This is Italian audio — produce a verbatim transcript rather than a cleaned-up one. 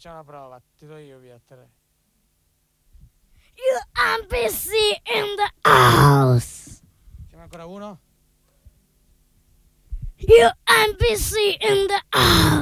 Facciamo una prova, ti do io via a tre. You N P C in the house. Facciamo ancora uno. You N P C in the house.